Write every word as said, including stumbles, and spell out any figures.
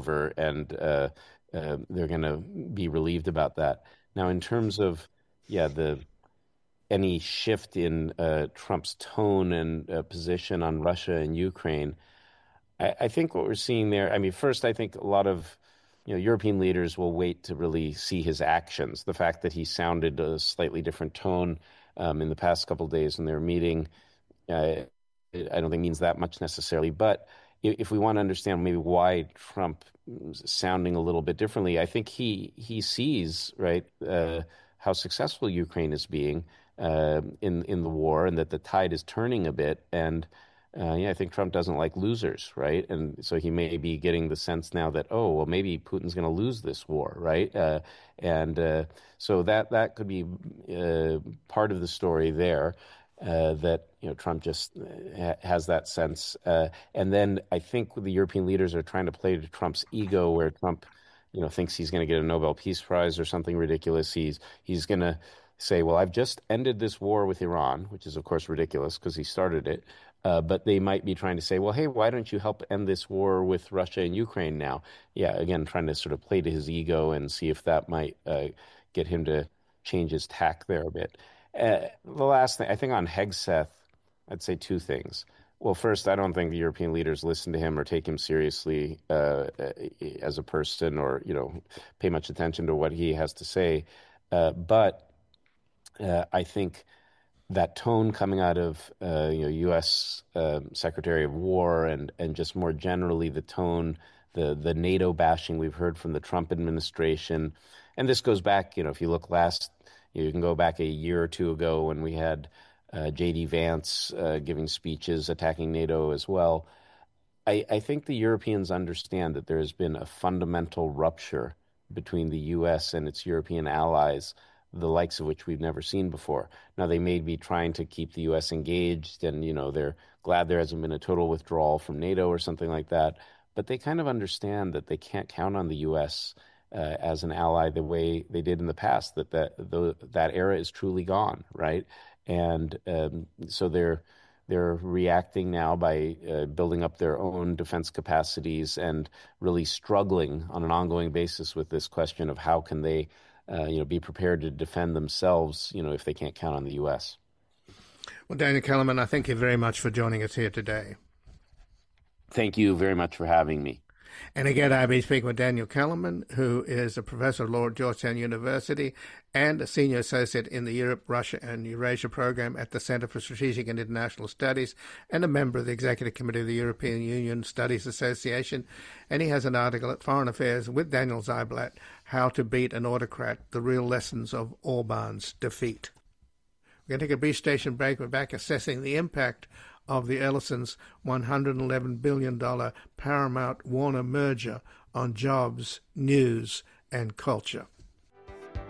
over, and uh, uh, they're going to be relieved about that. Now, in terms of, yeah, the any shift in uh, Trump's tone and uh, position on Russia and Ukraine, I, I think what we're seeing there, I mean, first, I think a lot of you know European leaders will wait to really see his actions. The fact that he sounded a slightly different tone um, in the past couple of days when they were meeting, uh, I don't think means that much necessarily. But if we want to understand maybe why Trump is sounding a little bit differently, I think he he sees right uh, how successful Ukraine is being uh, in in the war, and that the tide is turning a bit. And uh, yeah, I think Trump doesn't like losers, right? And so he may be getting the sense now that, oh, well, maybe Putin's going to lose this war, right? Uh, and uh, so that that could be uh, part of the story there. Uh, that you know Trump just ha- has that sense, uh, and then I think the European leaders are trying to play to Trump's ego, where Trump, you know, thinks he's going to get a Nobel Peace Prize or something ridiculous. He's he's going to say, "Well, I've just ended this war with Iran," which is of course ridiculous because he started it. Uh, but they might be trying to say, "Well, hey, why don't you help end this war with Russia and Ukraine now?" Yeah, again, trying to sort of play to his ego and see if that might uh, get him to change his tack there a bit. Uh, the last thing, I think on Hegseth, I'd say two things. Well, first, I don't think the European leaders listen to him or take him seriously uh, as a person, or you know pay much attention to what he has to say. Uh, but uh, I think that tone coming out of uh, you know U S. Um, Secretary of War, and and just more generally the tone, the the NATO bashing we've heard from the Trump administration, and this goes back, you know, if you look last, you, know, you can go back a year or two ago when we had uh, J D. Vance uh, giving speeches attacking NATO as well. I, I think the Europeans understand that there has been a fundamental rupture between the U S and its European allies, the likes of which we've never seen before. Now, they may be trying to keep the U S engaged, and you know they're glad there hasn't been a total withdrawal from NATO or something like that. But they kind of understand that they can't count on the U S uh, as an ally the way they did in the past. That that the, that era is truly gone, right? And um, so they're they're reacting now by uh, building up their own defense capacities and really struggling on an ongoing basis with this question of how can they, uh, you know, be prepared to defend themselves, you know, if they can't count on the U S. Well, Daniel Kellerman, I thank you very much for joining us here today. Thank you very much for having me. And again, I've been speaking with Daniel Kellerman, who is a professor of law at Georgetown University and a senior associate in the Europe, Russia, and Eurasia program at the Center for Strategic and International Studies, and a member of the Executive Committee of the European Union Studies Association. And he has an article at Foreign Affairs with Daniel Ziblatt, How to Beat an Autocrat, The Real Lessons of Orban's Defeat. We're going to take a brief station break. We're back assessing the impact of the Ellison's one hundred eleven billion dollars Paramount-Warner merger on jobs, news, and culture.